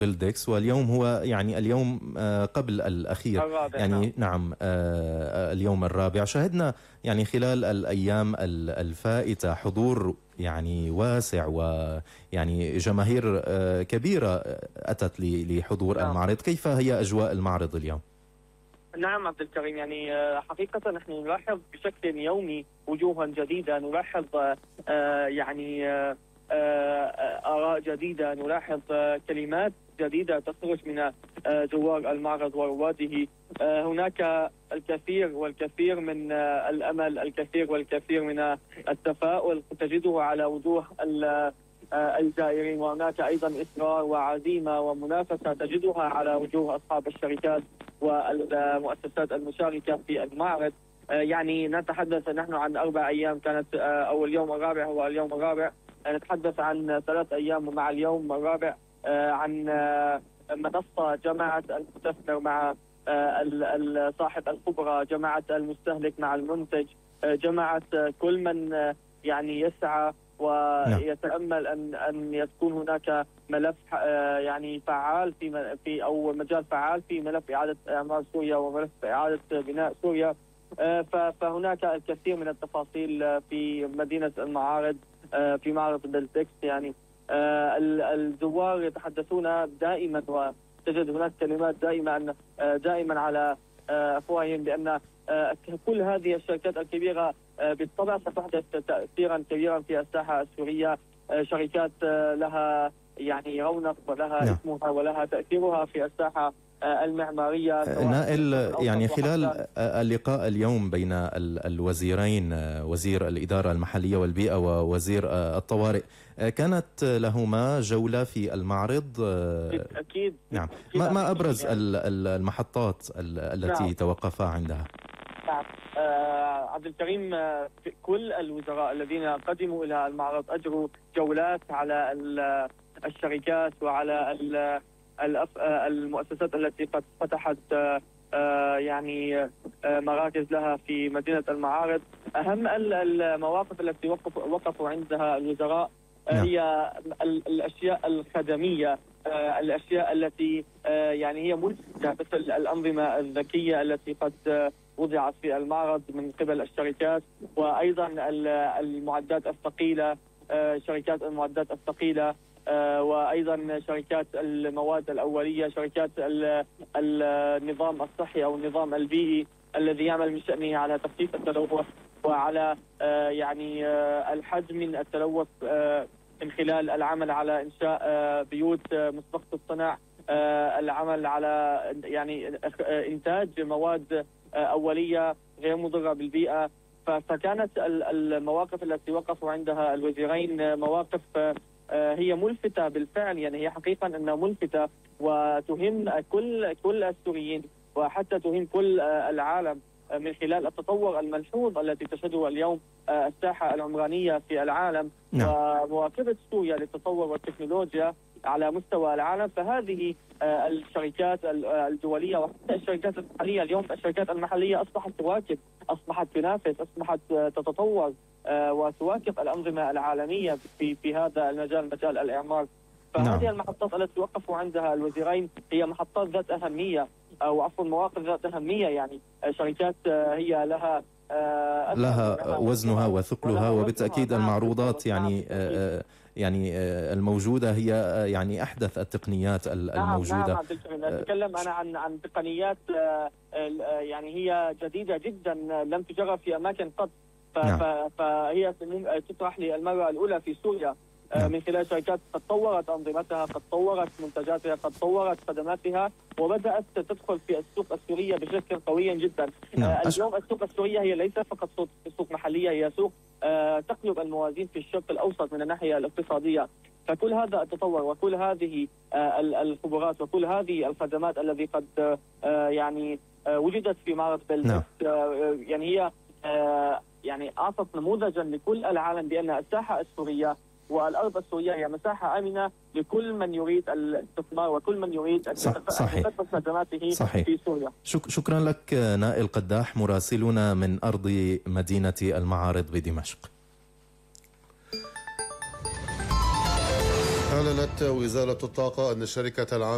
بلدكس، واليوم هو يعني اليوم قبل الأخير، الرابع. يعني نعم اليوم الرابع. شهدنا يعني خلال الأيام الفائتة حضور يعني واسع، ويعني جماهير كبيرة أتت لحضور نعم. المعرض. كيف هي أجواء المعرض اليوم؟ نعم عبد الكريم، يعني حقيقة نحن نلاحظ بشكل يومي وجوها جديدة، نلاحظ يعني آراء جديدة، نلاحظ كلمات جديدة تخرج من زوار المعرض ورواده. هناك الكثير والكثير من الأمل، الكثير والكثير من التفاؤل تجده على وجوه الزائرين، وهناك أيضا إصرار وعزيمة ومنافسة تجدها على وجوه أصحاب الشركات والمؤسسات المشاركة في المعرض. يعني نتحدث نحن عن 4 أيام كانت، أو اليوم الرابع هو اليوم الرابع. نتحدث عن 3 أيام ومع اليوم الرابع عن منصة جماعة المستثمر مع صاحب الخبرة، جماعة المستهلك مع المنتج، جماعة كل من يعني يسعى ويتأمل أن يكون هناك ملف يعني فعال في أو مجال فعال في ملف إعادة إعمار سوريا وملف إعادة بناء سوريا. فهناك الكثير من التفاصيل في مدينة المعارض، في معرض بلدكس. يعني الزوار يتحدثون دائما، وتجد هناك كلمات دائما على أفواههم بأن كل هذه الشركات الكبيرة بالطبع ستحدث تأثيرا كبيرا في الساحة السورية. شركات لها يعني رونق ولها اسمها ولها تأثيرها في الساحة المعمارية. نائل، يعني خلال اللقاء اليوم بين الوزيرين، وزير الإدارة المحلية والبيئة ووزير الطوارئ، كانت لهما جولة في المعرض. أكيد. نعم. ما أبرز المحطات التي توقفا عندها؟ عبد الكريم، كل الوزراء الذين قدموا إلى المعرض أجروا جولات على الشركات وعلى المؤسسات التي قد فتحت يعني مراكز لها في مدينة المعارض. أهم المواقف التي وقفوا عندها الوزراء هي الأشياء الخدمية، الأشياء التي يعني هي ملفتة، مثل الأنظمة الذكية التي قد وضعت في المعرض من قبل الشركات، وأيضا المعدات الثقيلة، شركات المعدات الثقيلة، وأيضا شركات المواد الأولية، شركات النظام الصحي أو النظام البيئي الذي يعمل من شأنه على تخفيف التلوث وعلى يعني الحد من التلوث من خلال العمل على إنشاء بيوت مسبقة الصنع، العمل على يعني إنتاج مواد أولية غير مضرة بالبيئة. فكانت المواقف التي وقفوا عندها الوزيرين مواقف هي ملفتة بالفعل، يعني هي حقيقة أنها ملفتة وتهم كل السوريين، وحتى تهم كل العالم من خلال التطور الملحوظ الذي تشهده اليوم الساحة العمرانية في العالم ومواكبة سوريا للتطور والتكنولوجيا على مستوى العالم. فهذه الشركات الدولية وحتى الشركات المحلية، اليوم الشركات المحلية أصبحت تواكب، أصبحت تنافس، أصبحت تتطور وتواكب الأنظمة العالمية في هذا المجال، مجال الإعمار. فهذه المحطات التي وقفوا عندها الوزيرين هي محطات ذات أهمية، أو عفوا مواقف ذات أهمية. يعني شركات هي لها وزنها وثقلها، وبالتأكيد المعروضات يعني الموجودة هي يعني أحدث التقنيات الموجودة. نعم عبد الكريم، أتكلم أنا عن تقنيات يعني هي جديدة جدا لم تجرب في أماكن قط. فهي تطرح للمرة الأولى في سوريا من خلال شركات قد طورت أنظمتها، قد طورت منتجاتها، قد طورت خدماتها، وبدأت تدخل في السوق السورية بشكل قوي جدا. اليوم السوق السورية هي ليست فقط سوق محلية، هي سوق تقلب الموازين في الشرق الأوسط من الناحية الاقتصادية. فكل هذا التطور وكل هذه الخبرات وكل هذه الخدمات التي قد يعني وجدت في معرض بلدكس يعني هي يعني أعطت نموذجا لكل العالم بأن الساحة السورية والأرض السورية هي مساحة آمنة لكل من يريد الاستثمار وكل من يريد أن يقدم خدماته في سوريا. شكرا لك نائل قداح، مراسلنا من أرض مدينة المعارض بدمشق. أعلنت وزارة الطاقة أن الشركة العامة